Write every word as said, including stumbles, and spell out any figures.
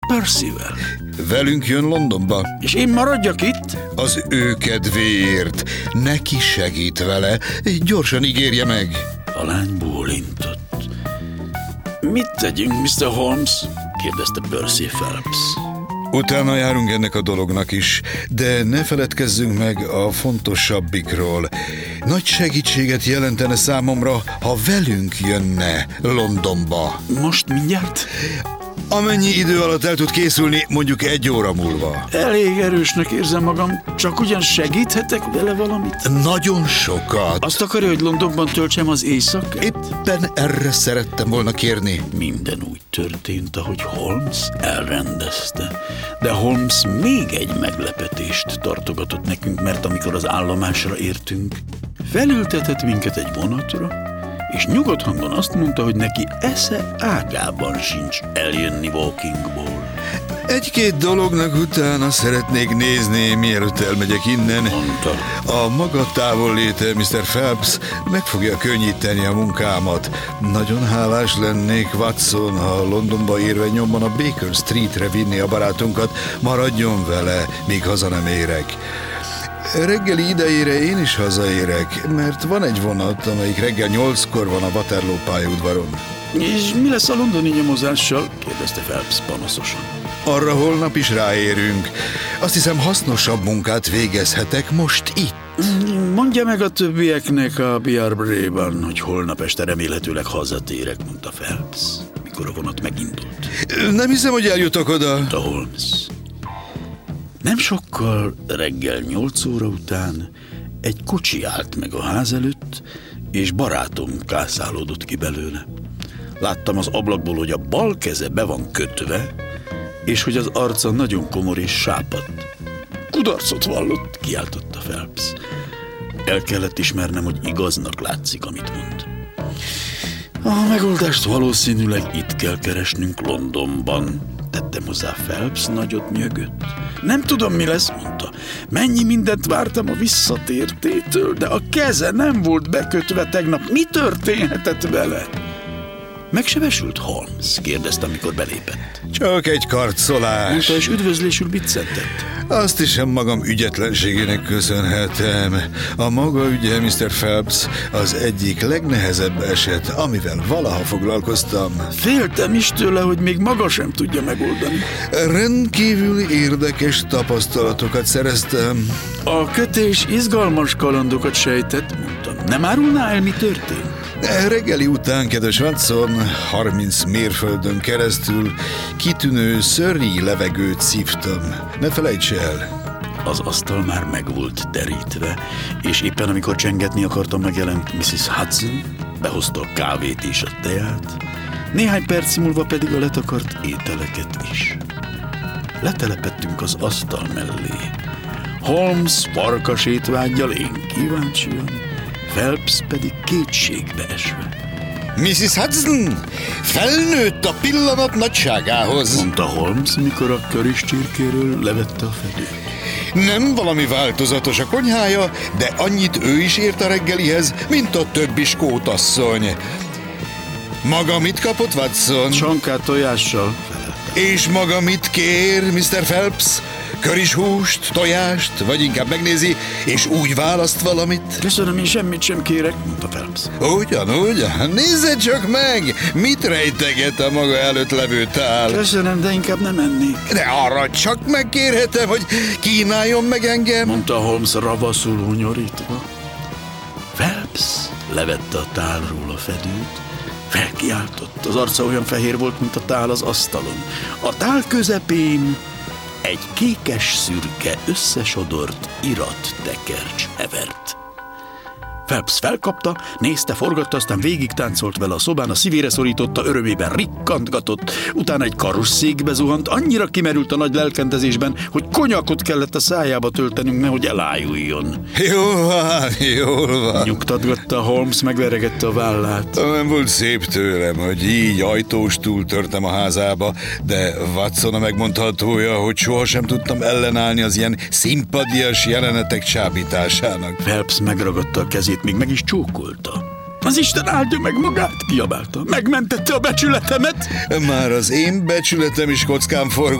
Percyvel? Velünk jön Londonba. És én maradjak itt? Az ő kedvéért. Neki segít vele. Gyorsan ígérje meg. A lány bólintott. Mit tegyünk, miszter Holmes? kérdezte Percy Phelps. Utána járunk ennek a dolognak is, de ne feledkezzünk meg a fontosabbikról. Nagy segítséget jelentene számomra, ha velünk jönne Londonba. Most mindjárt? Amennyi idő alatt el tud készülni, mondjuk egy óra múlva. Elég erősnek érzem magam, csak ugyan segíthetek vele valamit? Nagyon sokat. Azt akarja, hogy Londonban töltsem az éjszakát? Éppen erre szerettem volna kérni. Minden úgy történt, ahogy Holmes elrendezte. De Holmes még egy meglepetést tartogatott nekünk, mert amikor az állomásra értünk, felültetett minket egy vonatra, és nyugodt hangon azt mondta, hogy neki esze ágában sincs eljönni Walkingból. Egy-két dolognak utána szeretnék nézni, mielőtt elmegyek innen. Mondta. A maga távolléte, miszter Phelps, meg fogja könnyíteni a munkámat. Nagyon hálás lennék, Watson, ha Londonba érve nyomban a Baker Streetre vinni a barátunkat. Maradjon vele, míg haza nem érek. Reggeli idejére én is hazaérek, mert van egy vonat, amelyik reggel nyolckor van a Waterloo pályaudvaron. És mi lesz a londoni nyomozással? kérdezte Phelps panaszosan. Arra holnap is ráérünk. Azt hiszem, hasznosabb munkát végezhetek most itt. Mondja meg a többieknek a B R Bray-ban, hogy holnap este remélhetőleg hazatérek, mondta Phelps, mikor a vonat megindult. Nem hiszem, hogy eljutok oda, mondta Holmes. Nem sokkal reggel nyolc óra után egy kocsi állt meg a ház előtt, és barátom kászálódott ki belőle. Láttam az ablakból, hogy a bal keze be van kötve, és hogy az arca nagyon komor és sápadt. Kudarcot vallott, kiáltotta Phelps. El kellett ismernem, hogy igaznak látszik, amit mond. A megoldást valószínűleg itt kell keresnünk Londonban, tettem hozzá. Phelps nagyot nyögött. Nem tudom, mi lesz, mondta. Mennyi mindent vártam a visszatértétől, de a keze nem volt bekötve tegnap. Mi történhetett vele? Megsebesült Holmes? kérdezte, amikor belépett. Csak egy karcolás. Mondta, és üdvözlésül biccentett. Azt is magam ügyetlenségének köszönhetem. A maga ügye, miszter Phelps, az egyik legnehezebb eset, amivel valaha foglalkoztam. Féltem is tőle, hogy még maga sem tudja megoldani. Rendkívül érdekes tapasztalatokat szereztem. A kötés izgalmas kalandokat sejtett, mondtam. Nem árulná el, mi történt? Reggeli után, kedves Watson, harminc mérföldön keresztül kitűnő szörnyi levegőt szívtam. Ne felejts el! Az asztal már meg volt terítve, és éppen amikor csengetni akartam, megjelent missziz Hudson, behozta a kávét és a teát, néhány perc múlva pedig a letakart ételeket is. Letelepettünk az asztal mellé. Holmes farkas étvággyal, én kíváncsian, Phelps pedig kétségbe esve. missziz Hudson, felnőtt a pillanat nagyságához, mondta Holmes, mikor a köriscsirkéről levette a fedőt. Nem valami változatos a konyhája, de annyit ő is ért a reggelihez, mint a többi skótasszony. Maga mit kapott, Watson? Csonkát tojással. És maga mit kér, miszter Phelps? Körizshúst, tojást, vagy inkább megnézi, és úgy választ valamit? Köszönöm, én semmit sem kérek, mondta Phelps. Ugyan, ugyan, nézze csak meg, mit rejteget a maga előtt levő tál. Köszönöm, de inkább nem ennék. De arra csak megkérhetem, hogy kínáljon meg engem, mondta Holmes ravaszul hunyorítva. Phelps levette a tálról a fedőt, felkiáltott. Az arca olyan fehér volt, mint a tál az asztalon. A tál közepén egy kékes-szürke összesodort irattekercs hevert. Phelps felkapta, nézte, forgatta, aztán végig táncolt vele a szobán, a szívére szorította, örömében rikkantgatott, utána egy karosszékbe zuhant, annyira kimerült a nagy lelkendezésben, hogy konyakot kellett a szájába töltenünk, nehogy elájuljon. Jól van, jól van. Nyugtatgatta Holmes, megveregette a vállát. Nem volt szép tőlem, hogy így ajtóstól törtem a házába, de Watson a megmondhatója, hogy sohasem tudtam ellenállni az ilyen szimpadias jelenetek csábításának. Phelps megragadta a kezét, még meg is csókolta. Az Isten áldja meg magát, kiabálta. Megmentette a becsületemet. Már az én becsületem is kockán forgott.